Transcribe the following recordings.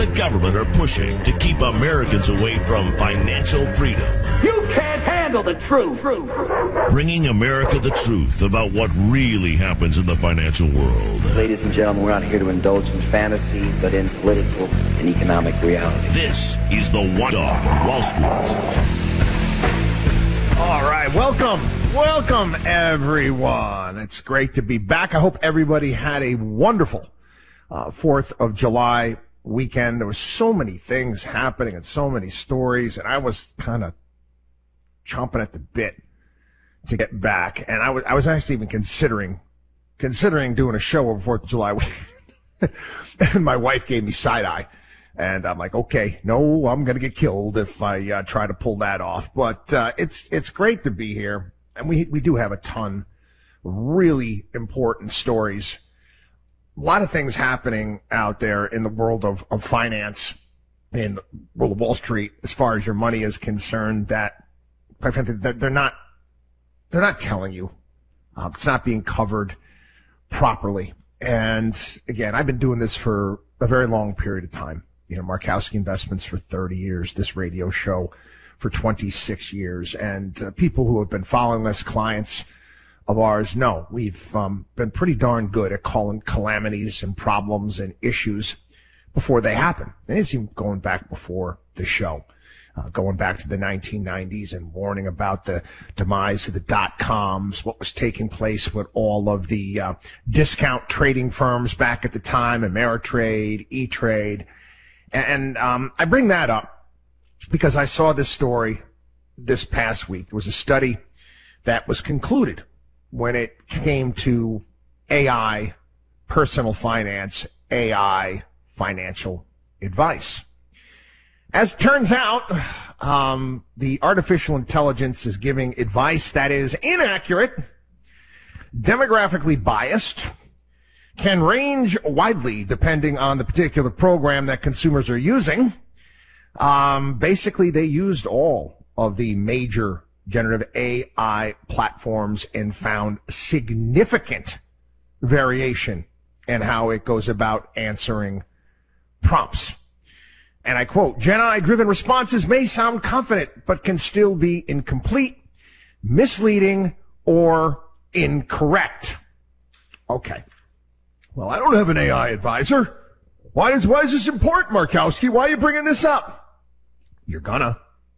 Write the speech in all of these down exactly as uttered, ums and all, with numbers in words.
the government are pushing to keep Americans away from financial freedom. You can't handle the truth. Bringing America the truth about what really happens in the financial world. Ladies and gentlemen, we're not here to indulge in fantasy, but in political and economic reality. This is the One Dog on Wall Street. All right, welcome. Welcome, everyone. It's great to be back. I hope everybody had a wonderful uh, fourth of July weekend. There were so many things happening and so many stories, and I was kind of chomping at the bit to get back. And I was I was actually even considering considering doing a show over fourth of July weekend. And my wife gave me side-eye. And I'm like, okay, no, I'm going to get killed if I uh, try to pull that off. But uh, it's it's great to be here. And we we do have a ton of really important stories. A lot of things happening out there in the world of, of finance, in the world of Wall Street, as far as your money is concerned, that, quite frankly, they're, they're not they're not telling you. Uh, it's not being covered properly. And again, I've been doing this for a very long period of time. You know, Markowski Investments for thirty years, this radio show for twenty-six years. And uh, people who have been following us, clients of ours, know we've um, been pretty darn good at calling calamities and problems and issues before they happen. And it's even going back before the show, uh, going back to the nineteen nineties and warning about the demise of the dot-coms, what was taking place with all of the uh, discount trading firms back at the time, Ameritrade, E-Trade. And um, I bring that up because I saw this story this past week. There was a study that was concluded when it came to A I, personal finance, A I, financial advice. As it turns out, um, the artificial intelligence is giving advice that is inaccurate, demographically biased, can range widely depending on the particular program that consumers are using. Um, basically, they used all of the major generative A I platforms and found significant variation in how it goes about answering prompts. And I quote, Gen A I-driven responses may sound confident, but can still be incomplete, misleading, or incorrect. Okay. Well, I don't have an A I advisor. Why is, why is this important, Markowski? Why are you bringing this up? You're gonna.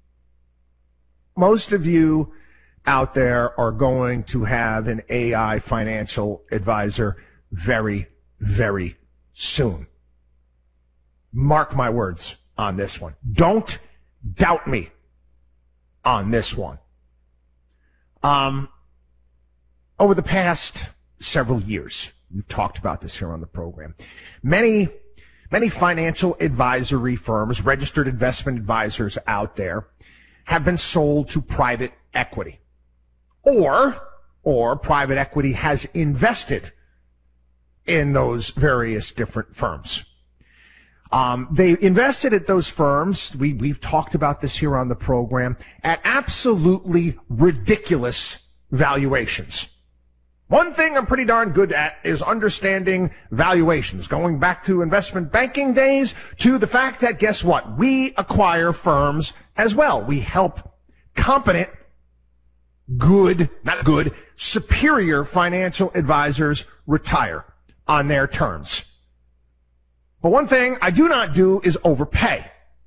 Most of you out there are going to have an A I financial advisor very, very soon. Mark my words on this one. Don't doubt me on this one. Um, over the past several years, we've talked about this here on the program. Many, many financial advisory firms, registered investment advisors out there, have been sold to private equity. Or, or private equity has invested in those various different firms. Um, they invested at those firms, we, we've talked about this here on the program, at absolutely ridiculous valuations. One thing I'm pretty darn good at is understanding valuations, going back to investment banking days to the fact that, guess what? We acquire firms as well. We help competent, good, not good, superior financial advisors retire on their terms. But one thing I do not do is overpay.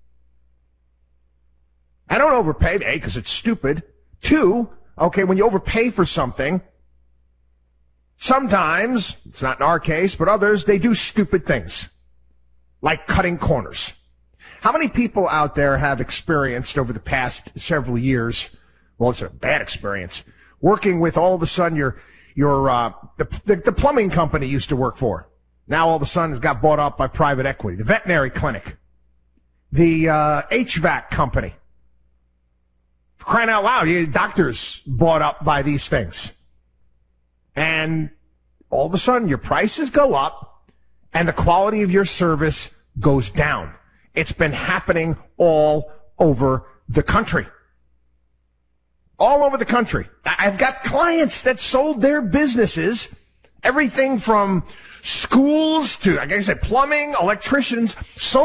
I don't overpay, A, because it's stupid. Two, okay, when you overpay for something, sometimes, it's not in our case, but others, they do stupid things, like cutting corners. How many people out there have experienced over the past several years, well, it's a bad experience, working with all of a sudden your, your, uh, the, the, the plumbing company you used to work for. Now all of a sudden it's got bought up by private equity. The veterinary clinic. The, uh, H V A C company. For crying out loud, you doctors bought up by these things. And all of a sudden your prices go up and the quality of your service goes down. It's been happening all over the country. All over the country. I've got clients that sold their businesses, everything from schools to, like I said, plumbing, electricians, sold